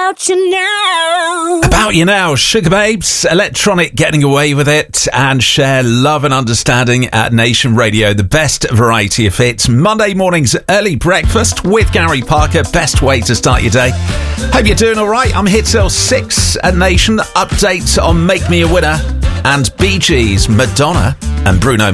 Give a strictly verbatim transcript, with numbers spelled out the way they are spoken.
about you now. About you now, Sugar Babes, Electronic Getting Away With It, and Share Love and Understanding at Nation Radio, the best variety of hits. Monday morning's early breakfast with Gary Parker, best way to start your day. Hope you're doing all right. I'm here till six at Nation. Updates on Make Me a Winner and Bee Gees, Madonna and Bruno Mars.